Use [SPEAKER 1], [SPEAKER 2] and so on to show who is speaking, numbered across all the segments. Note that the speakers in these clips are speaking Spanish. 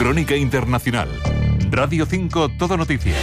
[SPEAKER 1] Crónica Internacional. Radio 5 Todo Noticias.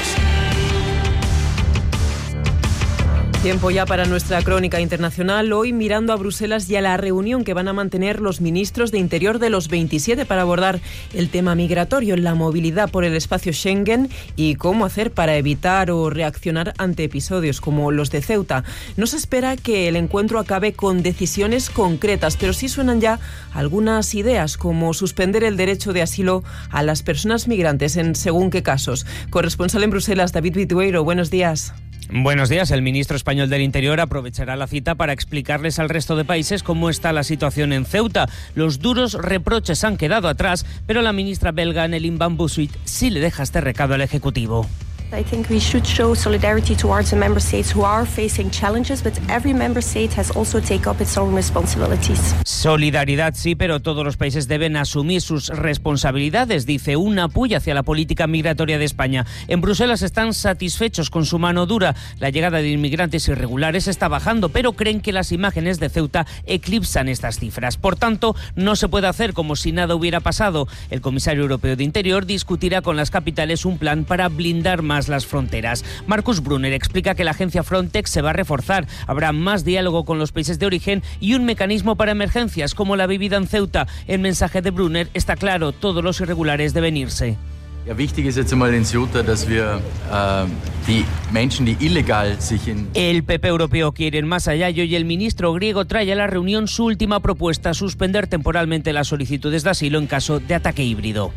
[SPEAKER 2] Tiempo ya para nuestra crónica internacional, hoy mirando a Bruselas y a la reunión que van a mantener los ministros de Interior de los 27 para abordar el tema migratorio, la movilidad por el espacio Schengen y cómo hacer para evitar o reaccionar ante episodios como los de Ceuta. No se espera que el encuentro acabe con decisiones concretas, pero sí suenan ya algunas ideas, como suspender el derecho de asilo a las personas migrantes en según qué casos. Corresponsal en Bruselas, David Vitueiro, buenos días.
[SPEAKER 3] Buenos días. El ministro español del Interior aprovechará la cita para explicarles al resto de países cómo está la situación en Ceuta. Los duros reproches han quedado atrás, pero la ministra belga Annelien van Bosschuit sí le deja este recado al Ejecutivo.
[SPEAKER 4] I think we should show solidarity towards the member states who are facing challenges, but every member state has also taken up its own responsibilities.
[SPEAKER 3] Solidaridad sí, pero todos los países deben asumir sus responsabilidades, dice, una puya hacia la política migratoria de España. En Bruselas están satisfechos con su mano dura. La llegada de inmigrantes irregulares está bajando, pero creen que las imágenes de Ceuta eclipsan estas cifras. Por tanto, no se puede hacer como si nada hubiera pasado. El comisario europeo de Interior discutirá con las capitales un plan para blindar más las fronteras. Markus Brunner explica que la agencia Frontex se va a reforzar. Habrá más diálogo con los países de origen y un mecanismo para emergencias como la vivida en Ceuta. El mensaje de Brunner está claro: todos los irregulares deben irse.
[SPEAKER 5] Ja, wichtig ist jetzt einmal in Ceuta, dass wir die Menschen, die illegal sich in...
[SPEAKER 3] El PP europeo quiere ir más allá y hoy el ministro griego trae a la reunión su última propuesta: suspender temporalmente las solicitudes de asilo en caso de ataque híbrido.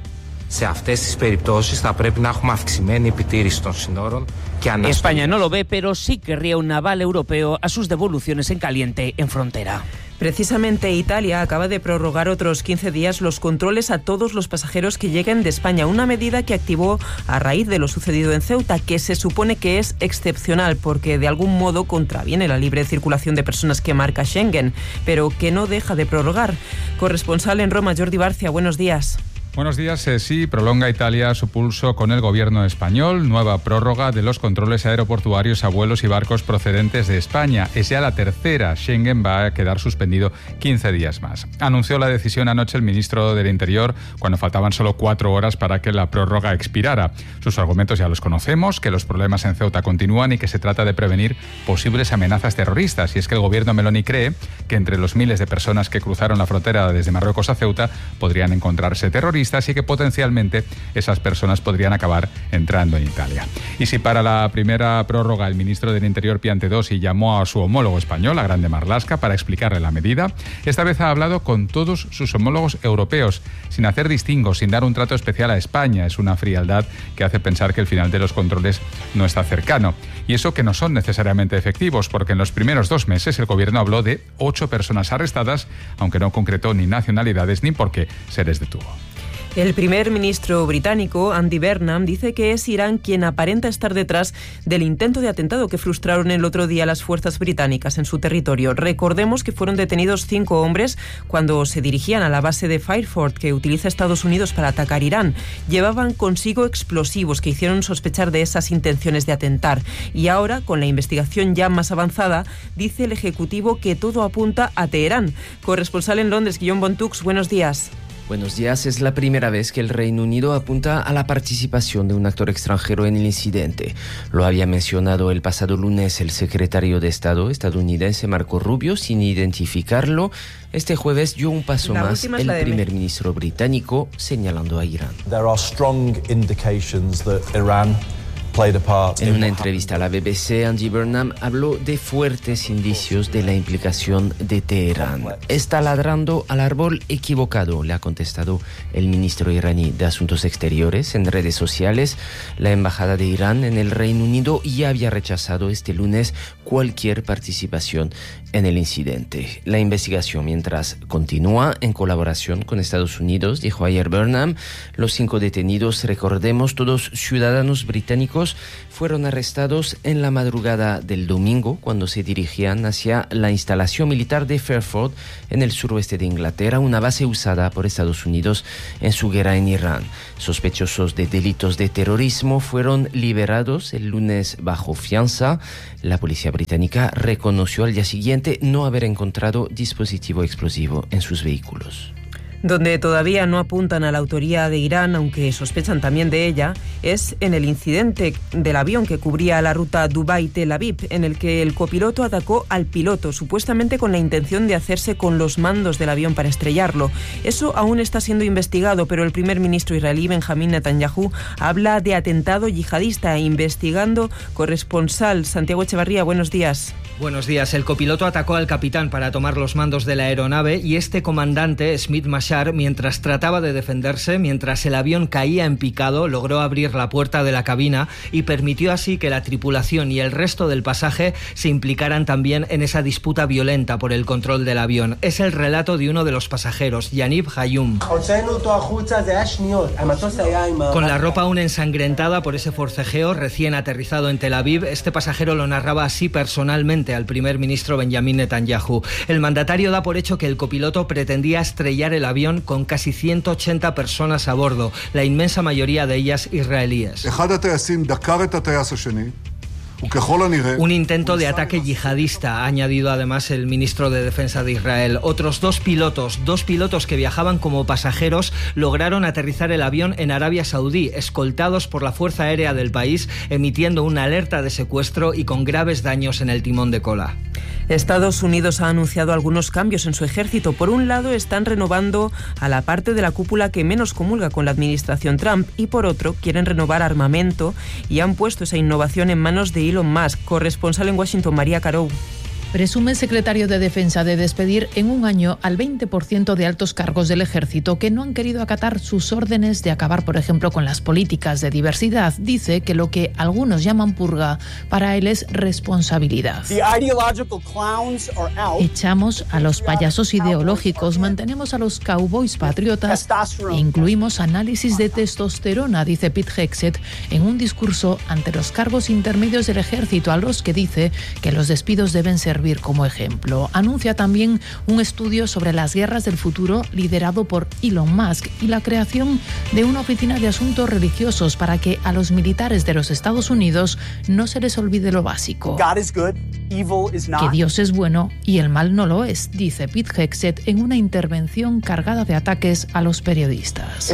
[SPEAKER 3] España no lo ve, pero sí querría un aval europeo a sus devoluciones en caliente en frontera.
[SPEAKER 2] Precisamente Italia acaba de prorrogar otros 15 días los controles a todos los pasajeros que lleguen de España, una medida que activó a raíz de lo sucedido en Ceuta, que se supone que es excepcional porque de algún modo contraviene la libre circulación de personas que marca Schengen, pero que no deja de prorrogar. Corresponsal en Roma, Jordi Barcia, buenos días.
[SPEAKER 6] Buenos días. Sí, prolonga Italia su pulso con el gobierno español. Nueva prórroga de los controles aeroportuarios a vuelos y barcos procedentes de España. Es ya la tercera. Schengen va a quedar suspendido 15 días más. Anunció la decisión anoche el ministro del Interior cuando faltaban solo 4 horas para que la prórroga expirara. Sus argumentos ya los conocemos, que los problemas en Ceuta continúan y que se trata de prevenir posibles amenazas terroristas. Y es que el gobierno Meloni cree que entre los miles de personas que cruzaron la frontera desde Marruecos a Ceuta podrían encontrarse terroristas, y que potencialmente esas personas podrían acabar entrando en Italia. Y si para la primera prórroga el ministro del Interior Piantedosi llamó a su homólogo español, a Grande Marlaska, para explicarle la medida, esta vez ha hablado con todos sus homólogos europeos, sin hacer distingos, sin dar un trato especial a España. Es una frialdad que hace pensar que el final de los controles no está cercano. Y eso que no son necesariamente efectivos, porque en los primeros 2 meses el gobierno habló de 8 personas arrestadas, aunque no concretó ni nacionalidades ni por qué se les detuvo.
[SPEAKER 2] El primer ministro británico, Andy Burnham, dice que es Irán quien aparenta estar detrás del intento de atentado que frustraron el otro día las fuerzas británicas en su territorio. Recordemos que fueron detenidos 5 hombres cuando se dirigían a la base de Fairford que utiliza Estados Unidos para atacar Irán. Llevaban consigo explosivos que hicieron sospechar de esas intenciones de atentar. Y ahora, con la investigación ya más avanzada, dice el Ejecutivo que todo apunta a Teherán. Corresponsal en Londres, Guillaume Bontux, buenos días.
[SPEAKER 7] Buenos días. Es la primera vez que el Reino Unido apunta a la participación de un actor extranjero en el incidente. Lo había mencionado el pasado lunes el secretario de Estado estadounidense Marco Rubio sin identificarlo. Este jueves dio un paso más el primer ministro británico señalando a Irán.
[SPEAKER 8] There are strong indications that Iran
[SPEAKER 7] En una entrevista a la BBC, Andy Burnham habló de fuertes indicios de la implicación de Teherán. Está ladrando al árbol equivocado, le ha contestado el ministro iraní de Asuntos Exteriores en redes sociales. La embajada de Irán en el Reino Unido ya había rechazado este lunes cualquier participación en el incidente. La investigación, mientras, continúa en colaboración con Estados Unidos, dijo ayer Burnham. Los 5 detenidos, recordemos, todos ciudadanos británicos, fueron arrestados en la madrugada del domingo cuando se dirigían hacia la instalación militar de Fairford en el suroeste de Inglaterra, una base usada por Estados Unidos en su guerra en Irán. Sospechosos de delitos de terrorismo fueron liberados el lunes bajo fianza. La policía británica reconoció al día siguiente no haber encontrado dispositivo explosivo en sus vehículos.
[SPEAKER 2] Donde todavía no apuntan a la autoría de Irán, aunque sospechan también de ella, es en el incidente del avión que cubría la ruta Dubái-Tel Aviv, en el que el copiloto atacó al piloto, supuestamente con la intención de hacerse con los mandos del avión para estrellarlo. Eso aún está siendo investigado, pero el primer ministro israelí, Benjamín Netanyahu, habla de atentado yihadista, investigando corresponsal Santiago Echevarría. Buenos días.
[SPEAKER 9] Buenos días. El copiloto atacó al capitán para tomar los mandos de la aeronave y este comandante, Smith Mashar, mientras trataba de defenderse, mientras el avión caía en picado, logró abrir la puerta de la cabina y permitió así que la tripulación y el resto del pasaje se implicaran también en esa disputa violenta por el control del avión. Es el relato de uno de los pasajeros, Yaniv Hayum. Con la ropa aún ensangrentada por ese forcejeo recién aterrizado en Tel Aviv, este pasajero lo narraba así personalmente al primer ministro Benjamín Netanyahu. El mandatario da por hecho que el copiloto pretendía estrellar el avión con casi 180 personas a bordo, la inmensa mayoría de ellas israelíes. Un intento de ataque yihadista, ha añadido además el ministro de Defensa de Israel. Otros dos pilotos que viajaban como pasajeros, lograron aterrizar el avión en Arabia Saudí, escoltados por la Fuerza Aérea del país, emitiendo una alerta de secuestro y con graves daños en el timón de cola.
[SPEAKER 2] Estados Unidos ha anunciado algunos cambios en su ejército. Por un lado, están renovando a la parte de la cúpula que menos comulga con la administración Trump y por otro, quieren renovar armamento y han puesto esa innovación en manos de Elon Musk. Corresponsal en Washington, María Carou.
[SPEAKER 10] Presume el secretario de Defensa de despedir en un año al 20% de altos cargos del ejército que no han querido acatar sus órdenes de acabar, por ejemplo, con las políticas de diversidad. Dice que lo que algunos llaman purga, para él es responsabilidad. Echamos a los payasos ideológicos, mantenemos a los cowboys patriotas e incluimos análisis de testosterona, dice Pete Hegseth en un discurso ante los cargos intermedios del ejército, a los que dice que los despidos deben servir como ejemplo. Anuncia también un estudio sobre las guerras del futuro liderado por Elon Musk y la creación de una oficina de asuntos religiosos para que a los militares de los Estados Unidos no se les olvide lo básico. Que Dios es bueno y el mal no lo es, dice Pete Hegseth en una intervención cargada de ataques a los periodistas.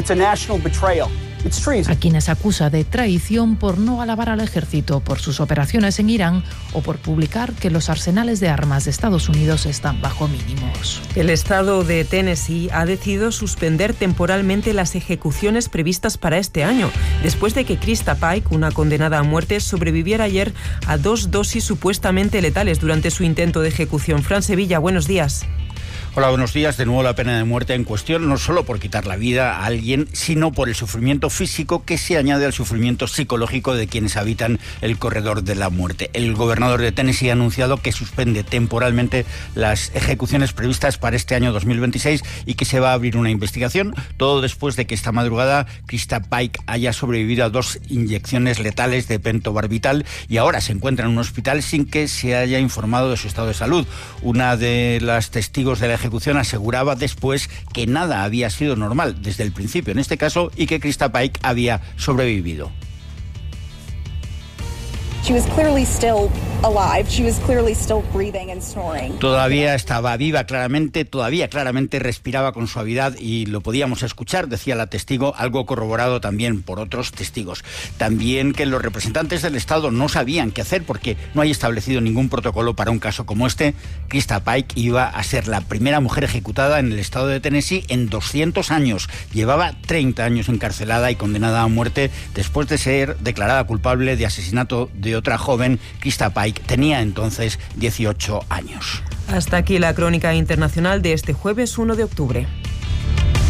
[SPEAKER 10] A quienes acusa de traición por no alabar al ejército por sus operaciones en Irán o por publicar que los arsenales de armas de Estados Unidos están bajo mínimos.
[SPEAKER 2] El estado de Tennessee ha decidido suspender temporalmente las ejecuciones previstas para este año, después de que Krista Pike, una condenada a muerte, sobreviviera ayer a 2 dosis supuestamente letales durante su intento de ejecución. Fran Sevilla, buenos días.
[SPEAKER 11] Hola, buenos días. De nuevo la pena de muerte en cuestión, no solo por quitar la vida a alguien, sino por el sufrimiento físico que se añade al sufrimiento psicológico de quienes habitan el corredor de la muerte. El gobernador de Tennessee ha anunciado que suspende temporalmente las ejecuciones previstas para este año 2026 y que se va a abrir una investigación, todo después de que esta madrugada Krista Pike haya sobrevivido a 2 inyecciones letales de pentobarbital y ahora se encuentra en un hospital sin que se haya informado de su estado de salud. Una de las testigos de la ejecución aseguraba después que nada había sido normal desde el principio en este caso y que Krista Pike había sobrevivido. Todavía estaba viva todavía claramente respiraba con suavidad y lo podíamos escuchar, decía la testigo, algo corroborado también por otros testigos. También que los representantes del Estado no sabían qué hacer porque no hay establecido ningún protocolo para un caso como este. Krista Pike iba a ser la primera mujer ejecutada en el estado de Tennessee en 200 años. Llevaba 30 años encarcelada y condenada a muerte después de ser declarada culpable de asesinato de otra joven. Krista Pike tenía entonces 18 años.
[SPEAKER 2] Hasta aquí la crónica internacional de este jueves 1 de octubre.